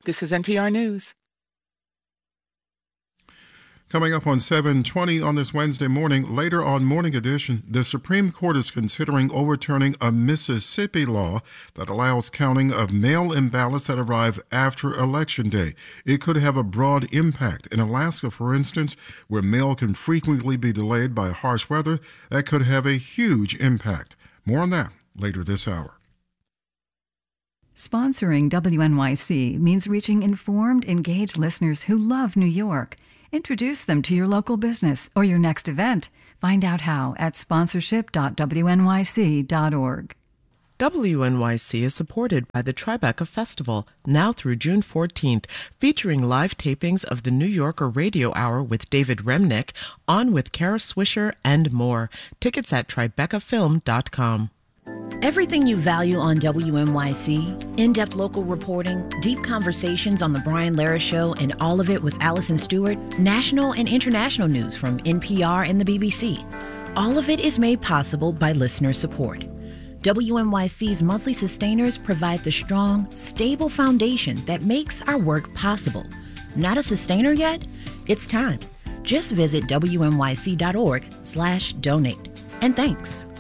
This is NPR News. Coming up on 7:20 on this Wednesday morning, later on Morning Edition, the Supreme Court is considering overturning a Mississippi law that allows counting of mail-in ballots that arrive after Election Day. It could have a broad impact. In Alaska, for instance, where mail can frequently be delayed by harsh weather, that could have a huge impact. More on that later this hour. Sponsoring WNYC means reaching informed, engaged listeners who love New York. Introduce them to your local business or your next event. Find out how at sponsorship.wnyc.org. WNYC is supported by the Tribeca Festival, now through June 14th, featuring live tapings of the New Yorker Radio Hour with David Remnick, On with Kara Swisher, and more. Tickets at tribecafilm.com. Everything you value on WNYC, in-depth local reporting, deep conversations on The Brian Lara Show, and all of it with Allison Stewart, national and international news from NPR and the BBC. All of it is made possible by listener support. WNYC's monthly sustainers provide the strong, stable foundation that makes our work possible. Not a sustainer yet? It's time. Just visit WNYC.org/donate. And thanks.